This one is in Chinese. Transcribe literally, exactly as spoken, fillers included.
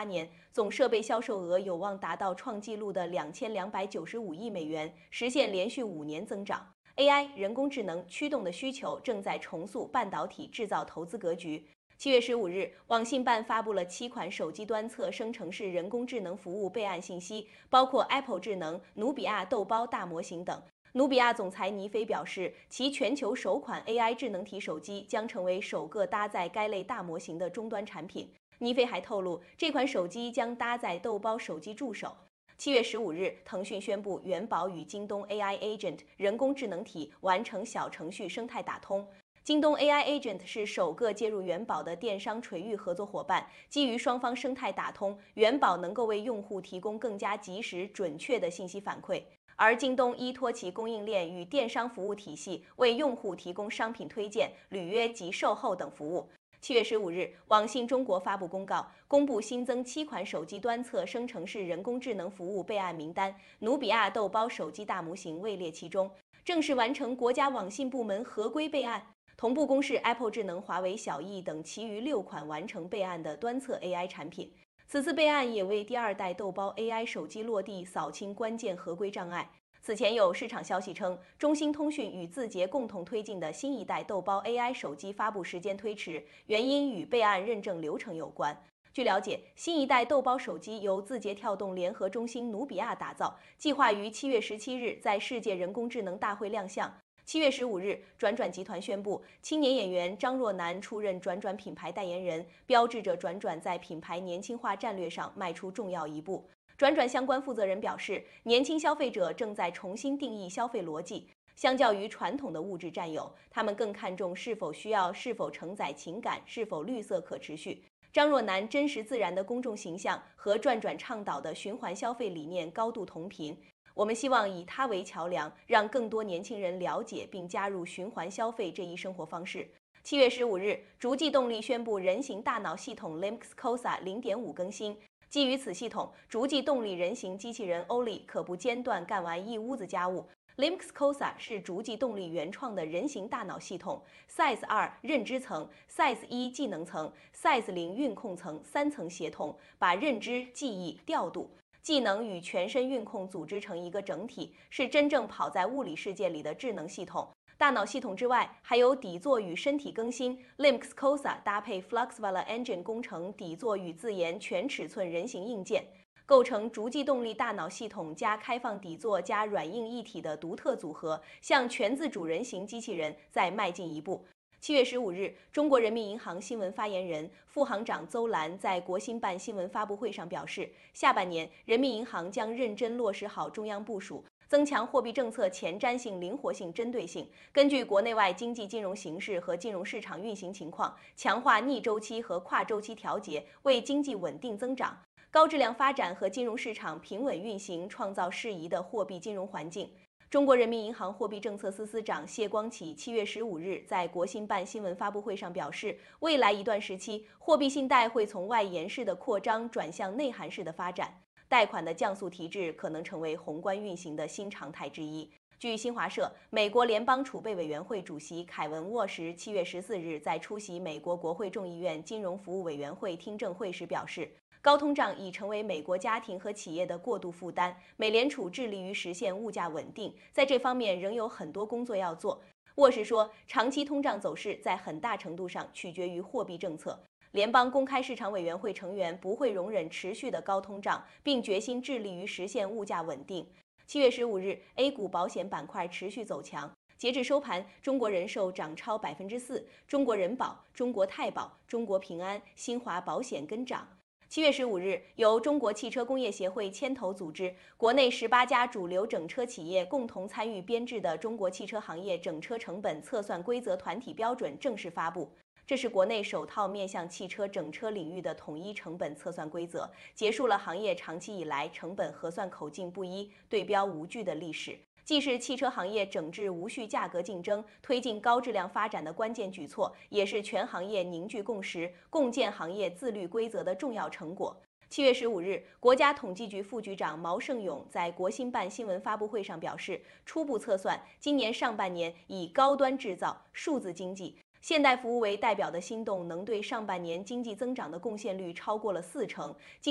八年，总设备销售额有望达到创纪录的两千两百九十五亿美元，实现连续五年增长。A I 人工智能驱动的需求正在重塑半导体制造投资格局。七月十五日，网信办发布了七款手机端侧生成式人工智能服务备案信息，包括 Apple 智能、努比亚豆包大模型等。努比亚总裁尼飞表示，其全球首款 A I 智能体手机将成为首个搭载该类大模型的终端产品。尼飞还透露，这款手机将搭载豆包手机助手。七月十五日，腾讯宣布元宝与京东 A I Agent 人工智能体完成小程序生态打通。京东 A I Agent 是首个接入元宝的电商垂域合作伙伴，基于双方生态打通，元宝能够为用户提供更加及时、准确的信息反馈。而京东依托其供应链与电商服务体系，为用户提供商品推荐、履约及售后等服务。七月十五日，网信中国发布公告，公布新增七款手机端侧生成式人工智能服务备案名单，努比亚豆包手机大模型位列其中，正式完成国家网信部门合规备案。同步公示 Apple 智能、华为小艺等其余六款完成备案的端侧 A I 产品。此次备案也为第二代豆包 A I 手机落地扫清关键合规障碍。此前有市场消息称，中兴通讯与字节共同推进的新一代豆包 A I 手机发布时间推迟，原因与备案认证流程有关。据了解，新一代豆包手机由字节跳动联合中兴、努比亚打造，计划于七月十七日在世界人工智能大会亮相。七月十五日，转转集团宣布，青年演员张若楠出任转转品牌代言人，标志着转转在品牌年轻化战略上迈出重要一步。转转相关负责人表示，年轻消费者正在重新定义消费逻辑，相较于传统的物质占有，他们更看重是否需要、是否承载情感、是否绿色可持续。张若楠真实自然的公众形象和转转倡导的循环消费理念高度同频。我们希望以它为桥梁，让更多年轻人了解并加入循环消费这一生活方式。七月十五日，逐迹动力宣布人形大脑系统 Lynx C O S A 零点五更新。基于此系统，逐迹动力人形机器人 Oli 可不间断干完一屋子家务。Lynx C O S A 是逐迹动力原创的人形大脑系统 ，S I Z E 二认知层、S I Z E 一技能层、S I Z E 零运控层三层协同，把认知、记忆、调度、技能与全身运控组织成一个整体，是真正跑在物理世界里的智能系统。大脑系统之外，还有底座与身体更新 Lynx C O S A 搭配 Fluxvala Engine 工程底座与自研全尺寸人形硬件，构成逐迹动力大脑系统加开放底座加软硬一体的独特组合，向全自主人形机器人再迈进一步。七月十五日，中国人民银行新闻发言人、副行长邹兰在国新办新闻发布会上表示，下半年人民银行将认真落实好中央部署，增强货币政策前瞻性、灵活性、针对性，根据国内外经济金融形势和金融市场运行情况，强化逆周期和跨周期调节，为经济稳定增长、高质量发展和金融市场平稳运行创造适宜的货币金融环境。中国人民银行货币政策司司长谢光启七月十五日在国新办新闻发布会上表示，未来一段时期，货币信贷会从外延式的扩张转向内涵式的发展，贷款的降速提质可能成为宏观运行的新常态之一。据新华社，美国联邦储备委员会主席凯文·沃什七月十四日在出席美国国会众议院金融服务委员会听证会时表示，高通胀已成为美国家庭和企业的过度负担，美联储致力于实现物价稳定，在这方面仍有很多工作要做。沃什说，长期通胀走势在很大程度上取决于货币政策。联邦公开市场委员会成员不会容忍持续的高通胀，并决心致力于实现物价稳定。七月十五日 ，A 股保险板块持续走强。截至收盘，中国人寿涨超百分之四，中国人保、中国太保、中国平安、新华保险跟涨。七月十五日，由中国汽车工业协会牵头组织，国内十八家主流整车企业共同参与编制的中国汽车行业整车成本测算规则团体标准正式发布。这是国内首套面向汽车整车领域的统一成本测算规则，结束了行业长期以来成本核算口径不一、对标无据的历史，既是汽车行业整治无序价格竞争、推进高质量发展的关键举措，也是全行业凝聚共识、共建行业自律规则的重要成果。七月十五日，国家统计局副局长毛盛勇在国新办新闻发布会上表示，初步测算，今年上半年以高端制造、数字经济、现代服务为代表的新动能对上半年经济增长的贡献率超过了四成。